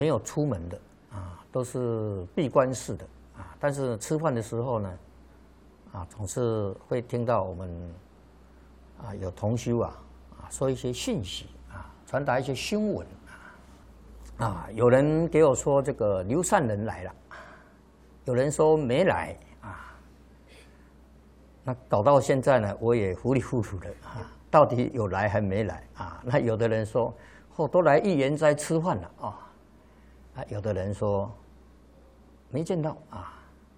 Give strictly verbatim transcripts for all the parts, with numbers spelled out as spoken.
没有出门的啊，都是闭关式的啊。但是吃饭的时候呢，啊，总是会听到我们啊有同修啊啊说一些信息啊，传达一些新闻啊。啊，有人给我说这个刘善人来了，有人说没来啊。那搞到现在呢，我也糊里糊涂的啊，到底有来还没来啊？那有的人说哦，都来一元斋吃饭了啊。啊，有的人说没见到啊。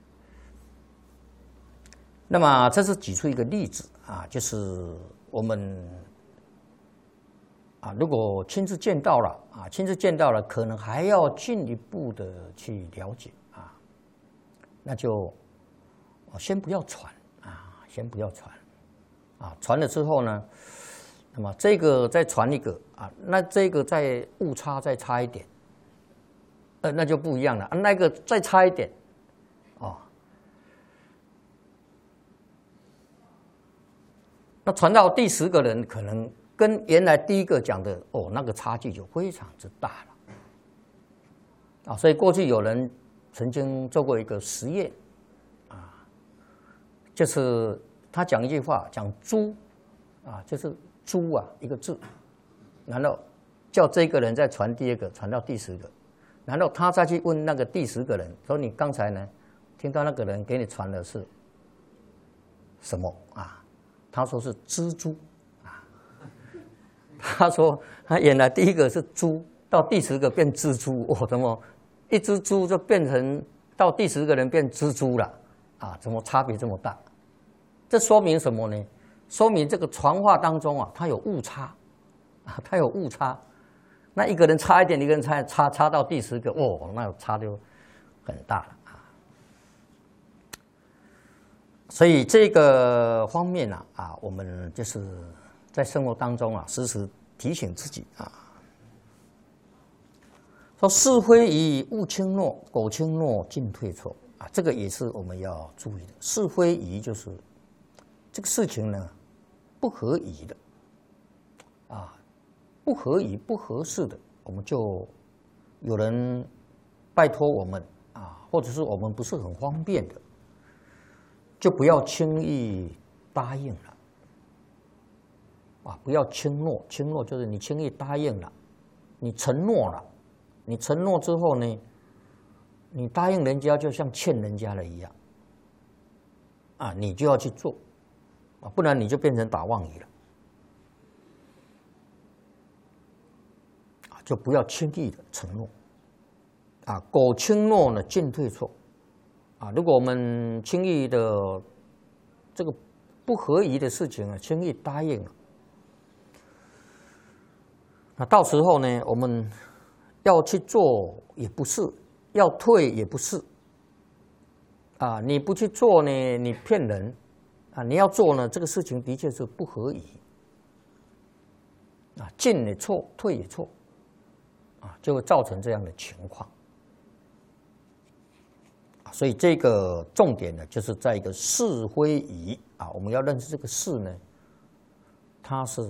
那么这是举出一个例子啊，就是我们啊，如果亲自见到了啊，亲自见到了，可能还要进一步的去了解啊，那就先不要传啊，先不要传啊，传了之后呢，那么这个再传一个啊，那这个再误差再差一点。呃，那就不一样了啊，那个再差一点，哦，那传到第十个人，可能跟原来第一个讲的哦，那个差距就非常之大了，啊，所以过去有人曾经做过一个实验，啊，就是他讲一句话，讲猪，啊，就是猪啊一个字，然后叫这个人再传第二个，传到第十个。然后他再去问那个第十个人说：“你刚才呢，听到那个人给你传的是什么啊？”他说是蜘蛛啊。他说他原来第一个是猪，到第十个变蜘蛛，哦，怎么一只猪就变成到第十个人变蜘蛛了啊？怎么差别这么大？这说明什么呢？说明这个传话当中啊，它有误差啊，它有误差。那一个人差一点，一个人差差差到第十个，哦，那差就很大了啊。所以这个方面啊，啊，我们就是在生活当中啊，时时提醒自己啊，说是非宜勿轻诺，苟轻诺进退错啊，这个也是我们要注意的。是非宜就是这个事情呢，不合宜的啊。不合宜、不合适的，我们就有人拜托我们啊，或者是我们不是很方便的，就不要轻易答应了啊！不要轻诺，轻诺就是你轻易答应了，你承诺了，你承诺之后呢，你答应人家就像欠人家了一样啊，你就要去做啊，不然你就变成打妄语了。就不要轻易的承诺，啊，苟轻诺呢，进退错，啊，如果我们轻易的这个不合宜的事情啊，轻易答应了，那到时候呢，我们要去做也不是，要退也不是，啊，你不去做呢，你骗人，啊，你要做呢，这个事情的确是不合宜，啊，进也错，退也错。啊，就会造成这样的情况，所以这个重点呢，就是在一个是非宜啊，我们要认识这个是呢，它是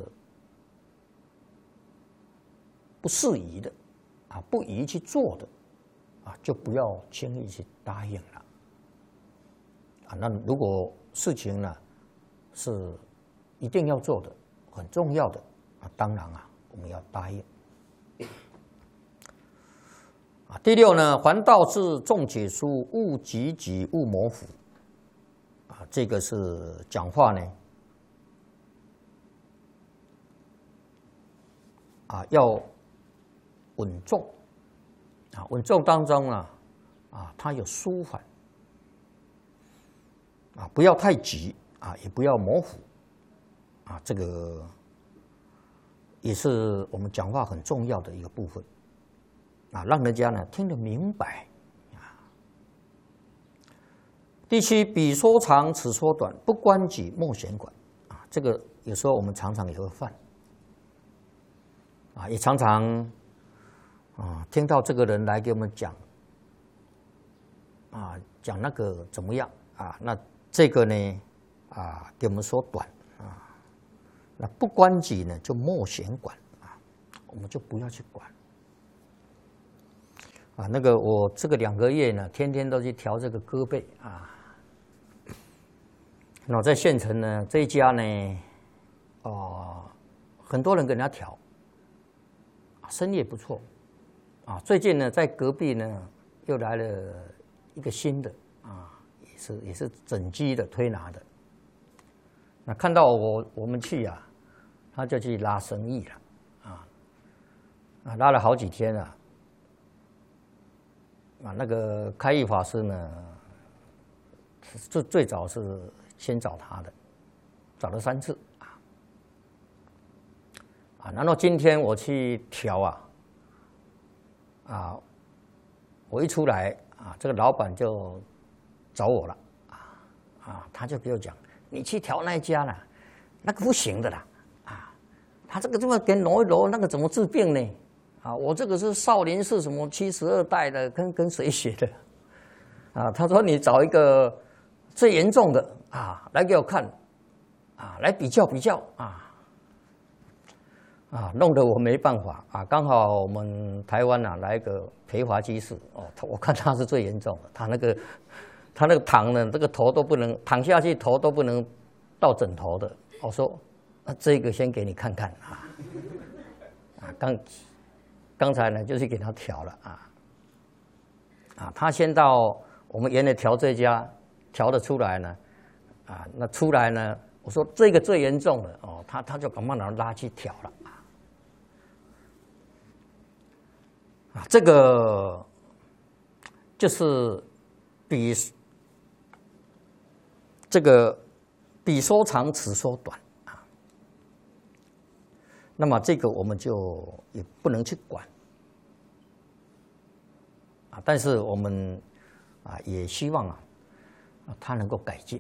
不适宜的啊，不宜去做的啊，就不要轻易去答应了啊。那如果事情呢是一定要做的、很重要的啊，当然啊，我们要答应。第六呢，凡道是众解书，勿急急，勿模糊。啊，这个是讲话呢，啊，要稳重。啊，稳重当中啊，啊，它有舒缓。啊，不要太急，啊，也不要模糊。啊，这个也是我们讲话很重要的一个部分。啊，让人家呢听得明白啊。第七，彼说长，此说短，不关己，莫闲管啊。这个有时候我们常常也会犯啊，也常常啊听到这个人来给我们讲啊，讲那个怎么样啊？那这个呢啊，给我们说短啊，那不关己呢就莫闲管啊，我们就不要去管。 啊，那个我这个两个月呢，天天都去调这个胳背啊。那在县城呢，这一家呢，哦，很多人跟他调，生意也不错。啊，最近呢，在隔壁呢，又来了一个新的啊，也是也是整机的推拿的。那看到我我们去啊，他就去拉生意了，啊，啊拉了好几天了。啊，那个开义法师呢，最最早是先找他的，找了三次啊，啊，然后今天我去调啊，啊，我一出来啊，这个老板就找我了，啊啊，他就给我讲，你去调那一家啦，那个不行的啦，啊，他这个这么给揉一揉，那个怎么治病呢？啊，我这个是少林寺什么七十二代的，跟跟谁学的？啊，他说你找一个最严重的啊来给我看，啊来比较比较啊，啊弄得我没办法啊。刚好我们台湾啊来一个培华居士哦，我看他是最严重的，他那个他那个躺呢，这个头都不能躺下去，头都不能到枕头的。我说，那这个先给你看看啊，啊刚。刚才呢，就是给他调了啊，啊，他先到我们原来调这家调得出来呢，啊，那出来呢，我说这个最严重的哦，他他就赶快拿拉去调了啊，啊，这个就是比这个比说长，此说短。那么这个我们就也不能去管啊，但是我们啊也希望啊，他能够改进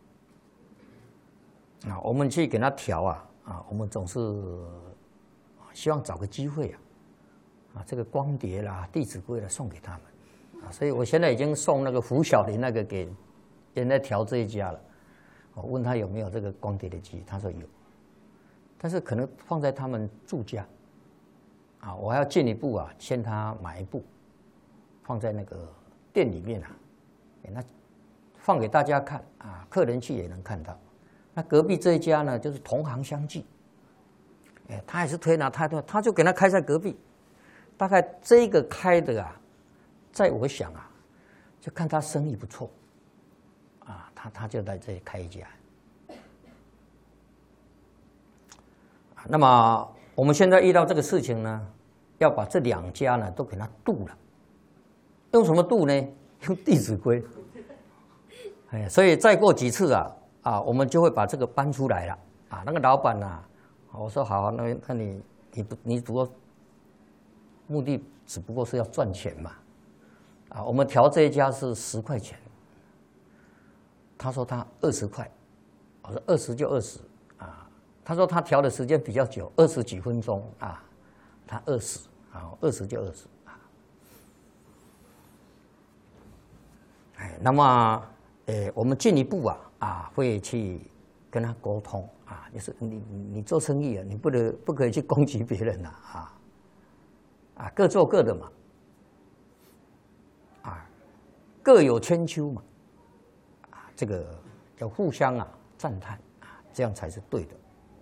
啊，我们去给他调啊啊，我们总是希望找个机会啊啊，这个光碟啦、弟子规啦送给他们啊，所以我现在已经送那个胡小林那个给现在调这一家了，我问他有没有这个光碟的机，他说有。但是可能放在他们住家，啊，我还要进一步啊，先他买一部，放在那个店里面啊，那放给大家看啊，客人去也能看到。那隔壁这一家呢，就是同行相忌，哎，他也是推拿，他他就给他开在隔壁，大概这个开的啊，在我想啊，就看他生意不错，啊，他他就在这里开一家。那么我们现在遇到这个事情呢，要把这两家呢都给它度了，用什么度呢？用《弟子规》。哎，所以再过几次啊啊，我们就会把这个搬出来了啊。那个老板呐、啊，我说好，那那你你不你不过目的只不过是要赚钱嘛，啊，我们调这一家是十块钱，他说他二十块，我说二十就二十。他说他调的时间比较久，二十几分钟啊，他二十啊，二十就二十啊。哎，那么呃，我们进一步啊啊，会去跟他沟通啊，就是你你做生意啊，你不能不可以去攻击别人呐啊啊，各做各的嘛，啊，各有千秋嘛，啊，这个要互相啊赞叹啊，这样才是对的。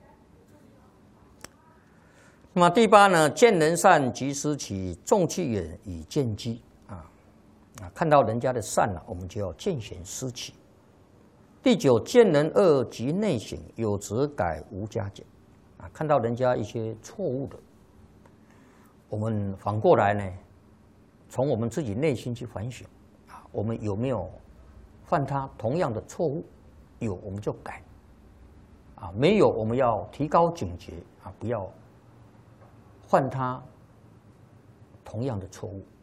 那么第八呢，见人善即思齐，众气远以见机啊啊，看到人家的善了、啊，我们就要见贤思齐。第九，见人恶即内省，有则改，无加减啊，看到人家一些错误的，我们反过来呢，从我们自己内心去反省啊，我们有没有犯他同样的错误？有我们就改啊，没有我们要提高警觉啊，不要犯他同样的错误。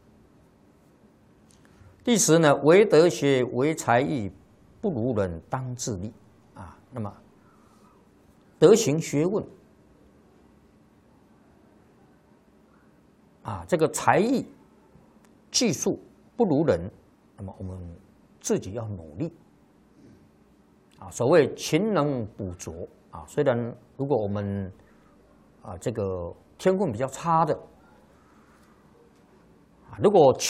第十呢，唯德学，唯才艺，不如人，当自砺啊。那么德行学问啊，这个才艺技术不如人，那么我们自己要努力啊。所谓勤能补拙啊，虽然如果我们啊这个天分比较差的，如果